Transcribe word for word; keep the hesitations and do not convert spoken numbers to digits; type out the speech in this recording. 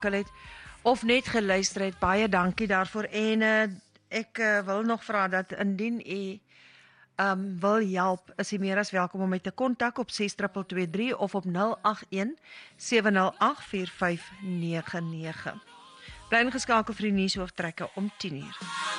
het of net geluister het, baie dankie daarvoor. En uh, ek uh, wil nog vra dat indien u um, wil help, is u meer as welkom om met te kontak op ses twee twee twee drie of op nul agt een sewe nul agt vier vyf nege nege. Bly ingeskakel vir die nuushooftrekke om tien uur.